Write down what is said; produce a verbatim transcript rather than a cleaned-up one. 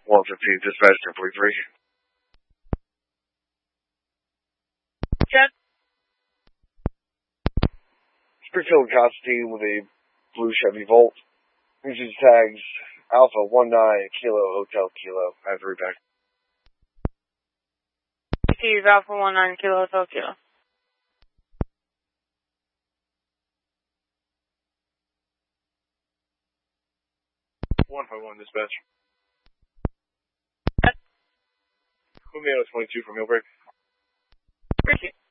one fifteen, dispatch ten forty-three. Check. Springfield Constantine with a blue Chevy Volt. Uses tags Alpha one nine Kilo Hotel Kilo. I have to read back. Receive Alpha one nine Kilo Hotel Kilo. one five one dispatch. Yes. Romeo twenty-two from Millbreak. Appreciate it.